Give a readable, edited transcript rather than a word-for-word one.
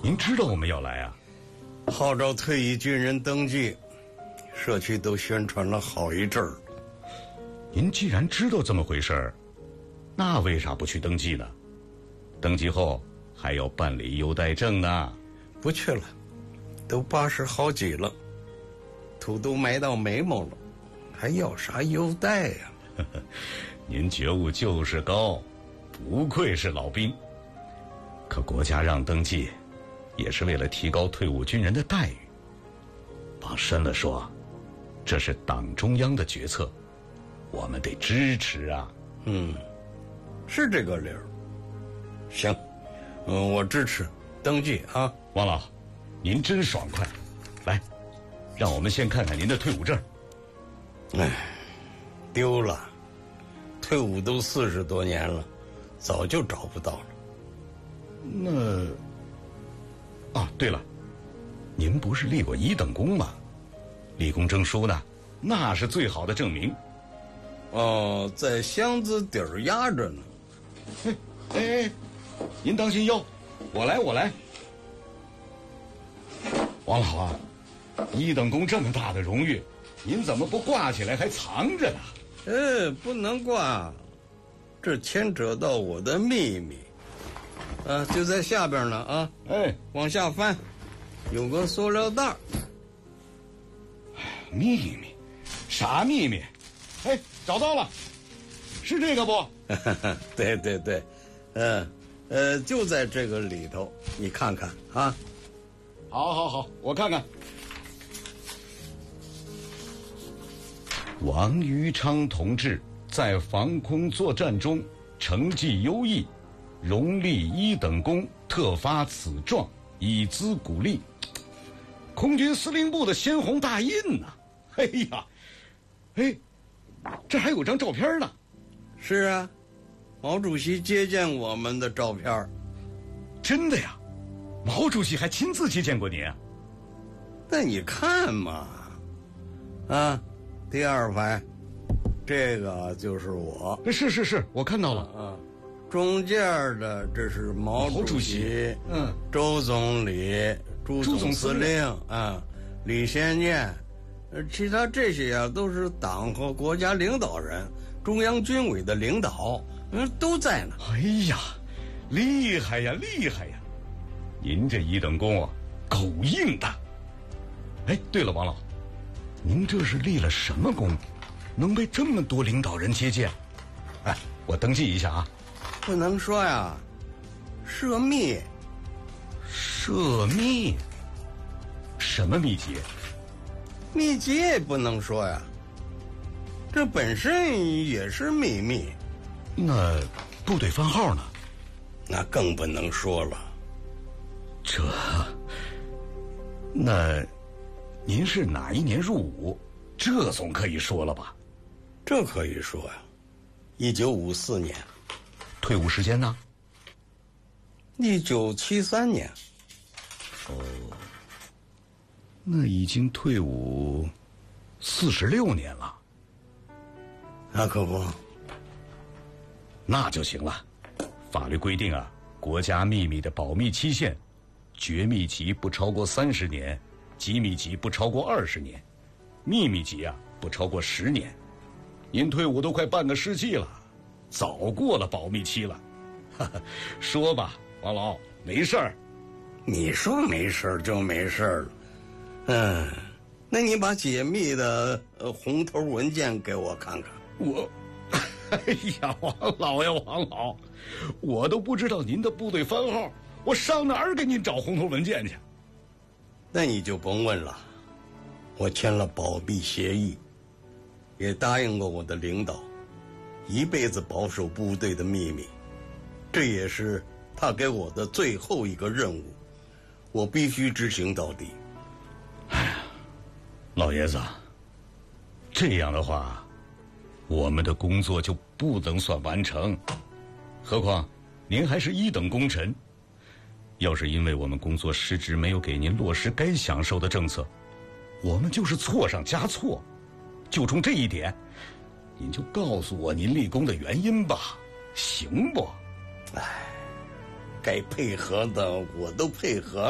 您知道我们要来啊？ 号召退役军人登记，社区都宣传了好一阵儿。 您既然知道这么回事儿，那为啥不去登记呢？登记后还要办理优待证呢。 不去了，都80好几了，土都埋到眉毛了，还要啥优待呀？ 您觉悟就是高，不愧是老兵。可国家让登记，也是为了提高退伍军人的待遇。往深了说，这是党中央的决策，我们得支持啊。 是这个理儿。行，我支持登记啊。 王老，您真爽快。来，让我们先看看您的退伍证。 丢了，退伍都40多年了，早就找不到了。 对了，您不是立过1等功吗？立功证书呢？那是最好的证明。 在箱子底儿压着呢。 您当心腰，我来。王老啊，1等功这么大的荣誉，您怎么不挂起来还藏着呢？ 不能挂，这牵扯到我的秘密。就在下边呢啊！往下翻，有个塑料袋。 秘密？啥秘密？找到了，是这个不？ 对，就在这个里头，你看看啊。 好，我看看。王于昌同志在防空作战中成绩优异，荣立1等功，特发此状，以资鼓励。空军司令部的鲜红大印呐！这还有张照片呢。 是啊，毛主席接见我们的照片。 真的呀？毛主席还亲自接见过您啊？ 那你看嘛，第2排，这个就是我。 是，我看到了。 中间的这是毛主席，周总理、朱总司令，李先念，其他这些都是党和国家领导人、中央军委的领导，都在呢。 厉害呀！您这1等功啊，够硬的。对了，王老，您这是立了什么功，能被这么多领导人接见？我登记一下啊。 不能说呀，涉密。 涉密？什么秘籍？ 秘籍也不能说呀，这本身也是秘密。 那部队番号呢？ 那更不能说了。 那您是哪一年入伍？这总可以说了吧？ 这可以说呀，1954年。 退伍时间呢 ？1973年。 那已经退伍46年了。 那可不。 那就行了。法律规定啊，国家秘密的保密期限，绝密级不超过30年，机密级不超过20年，秘密级啊不超过10年。您退伍都快半个世纪了，早过了保密期了。说吧，王老，没事儿。 你说没事儿就没事儿了。那你把解密的红头文件给我看看。 王老，我都不知道您的部队番号，我上哪儿给您找红头文件去？ 那你就甭问了，我签了保密协议，也答应过我的领导，一辈子保守部队的秘密，这也是他给我的最后一个任务，我必须执行到底。 老爷子，这样的话，我们的工作就不能算完成。何况您还是1等功臣，要是因为我们工作失职没有给您落实该享受的政策，我们就是错上加错。就冲这一点，您就告诉我您立功的原因吧，行不？ 该配合的我都配合了。